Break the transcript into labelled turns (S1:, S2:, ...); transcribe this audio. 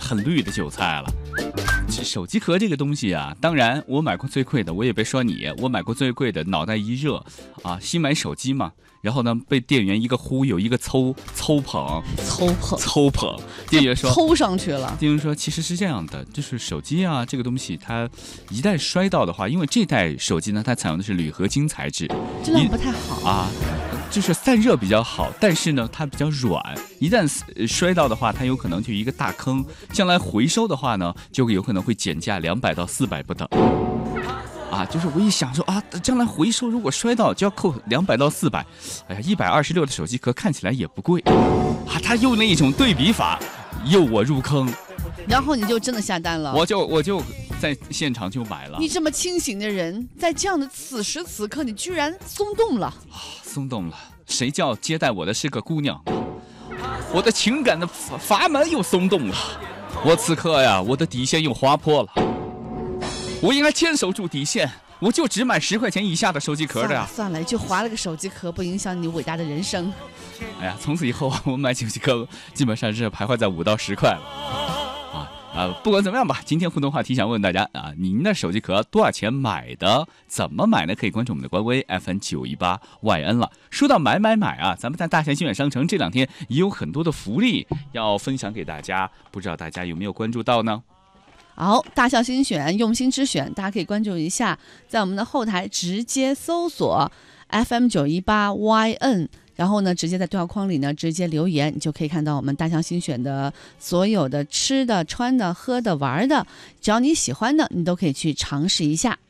S1: 很绿的韭菜了。这手机壳这个东西啊，当然我买过最贵的，我也别说你，我买过最贵的，脑袋一热啊，新买手机嘛，然后呢被店员一个忽悠，一个抽捧，店员说
S2: 抽上去了。
S1: 店员说其实是这样的，就是手机啊这个东西，它一旦摔到的话，因为这代手机呢，它采用的是铝合金材质，
S2: 质量不太好
S1: 啊。就是散热比较好，但是呢它比较软，一旦摔到的话，它有可能就一个大坑，将来回收的话呢，就有可能会减价200到400不等。啊，就是我一想说啊，将来回收如果摔到就要扣200到400，哎呀，126的手机壳看起来也不贵，啊，他用了一种对比法诱我入坑，
S2: 然后你就真的下单了。
S1: 我就在现场就买了。
S2: 你这么清醒的人，在这样的此时此刻，你居然松动了。
S1: 松动了，谁叫接待我的是个姑娘？我的情感的阀门又松动了，我此刻呀，我的底线又滑坡了。我应该坚守住底线，我就只买10块钱以下的手机壳的呀。
S2: 算了，就划了个手机壳，不影响你伟大的人生。
S1: 哎呀，从此以后我买手机壳基本上是徘徊在5到10块了。不管怎么样吧，今天互动话题想问大家啊，您的手机壳多少钱买的？怎么买呢？可以关注我们的官微 FN918YN 了。说到买啊，咱们在大象新远商城这2天也有很多的福利要分享给大家，不知道大家有没有关注到呢？
S2: 好，大象新选，用心之选，大家可以关注一下，在我们的后台直接搜索 FM918YN， 然后呢，直接在对话框里呢直接留言，你就可以看到我们大象新选的所有的吃的、穿的、喝的、玩的，只要你喜欢的，你都可以去尝试一下。